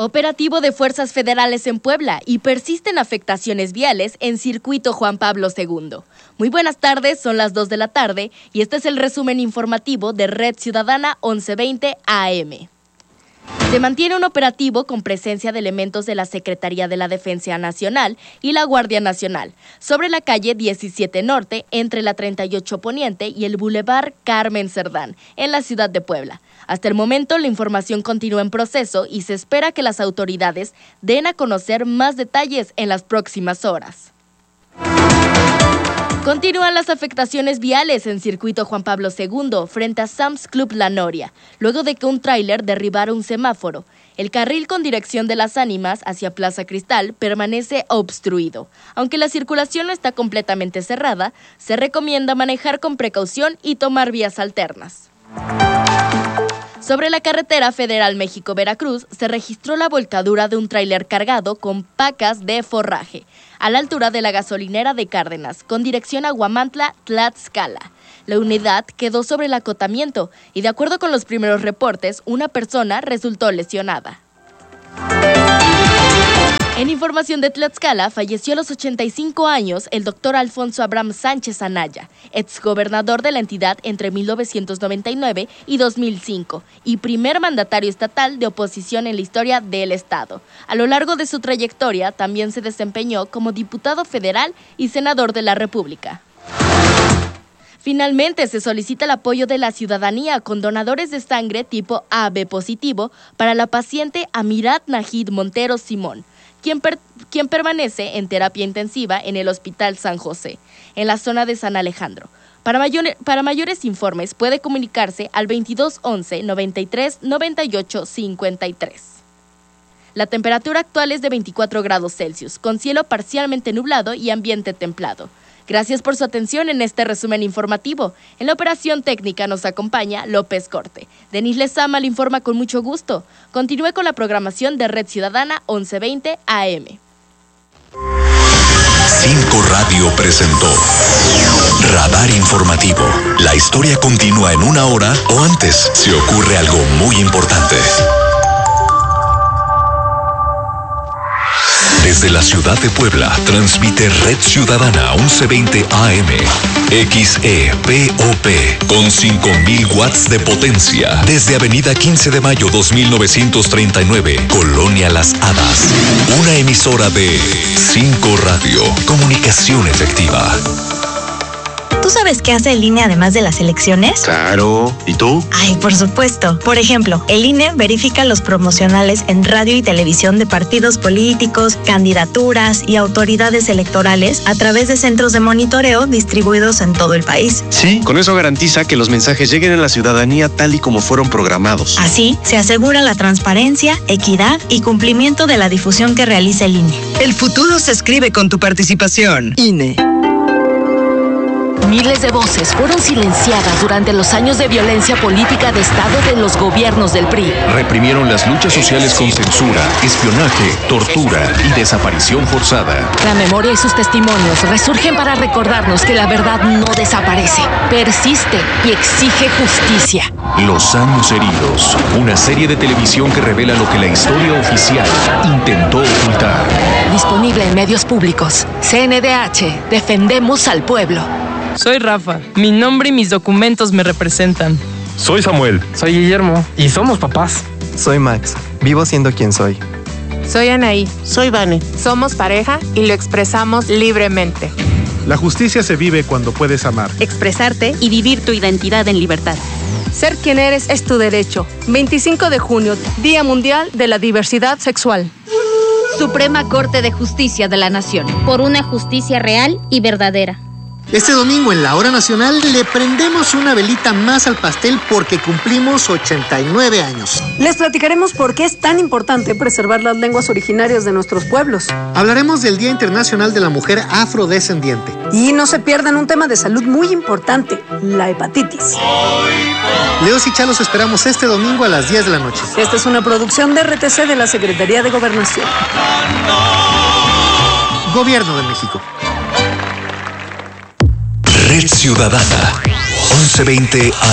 Operativo de fuerzas federales en Puebla y persisten afectaciones viales en Circuito Juan Pablo II. Muy buenas tardes, son las 2 de la tarde y este es el resumen informativo de Red Ciudadana 1120 AM. Se mantiene un operativo con presencia de elementos de la Secretaría de la Defensa Nacional y la Guardia Nacional sobre la calle 17 Norte entre la 38 Poniente y el Boulevard Carmen Cerdán en la ciudad de Puebla. Hasta el momento la información continúa en proceso y se espera que las autoridades den a conocer más detalles en las próximas horas. Continúan las afectaciones viales en Circuito Juan Pablo II frente a Sam's Club La Noria, luego de que un tráiler derribara un semáforo. El carril con dirección de Las Ánimas hacia Plaza Cristal permanece obstruido. Aunque la circulación no está completamente cerrada, se recomienda manejar con precaución y tomar vías alternas. Sobre la carretera federal México-Veracruz se registró la volcadura de un tráiler cargado con pacas de forraje a la altura de la gasolinera de Cárdenas, con dirección a Huamantla, Tlaxcala. La unidad quedó sobre el acotamiento y, de acuerdo con los primeros reportes, una persona resultó lesionada. En información de Tlaxcala, falleció a los 85 años el doctor Alfonso Abraham Sánchez Anaya, exgobernador de la entidad entre 1999 y 2005 y primer mandatario estatal de oposición en la historia del estado. A lo largo de su trayectoria, también se desempeñó como diputado federal y senador de la República. Finalmente, se solicita el apoyo de la ciudadanía con donadores de sangre tipo AB positivo para la paciente Amirat Najid Montero Simón, quien permanece en terapia intensiva en el Hospital San José, en la zona de San Alejandro. Para mayores informes puede comunicarse al 2211 93 98 53. La temperatura actual es de 24 grados Celsius, con cielo parcialmente nublado y ambiente templado. Gracias por su atención en este resumen informativo. En la operación técnica nos acompaña López Corte. Denis Lezama le informa con mucho gusto. Continúe con la programación de Red Ciudadana 1120 AM. 5 Radio presentó Radar Informativo. La historia continúa en una hora o antes si ocurre algo muy importante. Desde la ciudad de Puebla, transmite Red Ciudadana 1120 AM, XEPOP, con 5,000 watts de potencia. Desde Avenida 15 de Mayo 2939, Colonia Las Hadas. Una emisora de 5 Radio, comunicación efectiva. ¿Tú sabes qué hace el INE además de las elecciones? Claro. ¿Y tú? Ay, por supuesto. Por ejemplo, el INE verifica los promocionales en radio y televisión de partidos políticos, candidaturas y autoridades electorales a través de centros de monitoreo distribuidos en todo el país. Sí, con eso garantiza que los mensajes lleguen a la ciudadanía tal y como fueron programados. Así, se asegura la transparencia, equidad y cumplimiento de la difusión que realiza el INE. El futuro se escribe con tu participación. INE. Miles de voces fueron silenciadas durante los años de violencia política de Estado de los gobiernos del PRI. Reprimieron las luchas sociales con censura, espionaje, tortura y desaparición forzada. La memoria y sus testimonios resurgen para recordarnos que la verdad no desaparece, persiste y exige justicia. Los años heridos, una serie de televisión que revela lo que la historia oficial intentó ocultar. Disponible en medios públicos. CNDH, defendemos al pueblo. Soy Rafa. Mi nombre y mis documentos me representan. Soy Samuel. Soy Guillermo. Y somos papás. Soy Max. Vivo siendo quien soy. Soy Anaí. Soy Vane. Somos pareja y lo expresamos libremente. La justicia se vive cuando puedes amar, expresarte y vivir tu identidad en libertad. Ser quien eres es tu derecho. 25 de junio, Día Mundial de la Diversidad Sexual. Suprema Corte de Justicia de la Nación. Por una justicia real y verdadera. Este domingo en la Hora Nacional le prendemos una velita más al pastel porque cumplimos 89 años. Les platicaremos por qué es tan importante preservar las lenguas originarias de nuestros pueblos. Hablaremos del Día Internacional de la Mujer Afrodescendiente. Y no se pierdan un tema de salud muy importante, la hepatitis. Leos y Chalos esperamos este domingo a las 10 de la noche. Esta es una producción de RTC de la Secretaría de Gobernación. Gobierno de México. Red Ciudadana 1120 AM.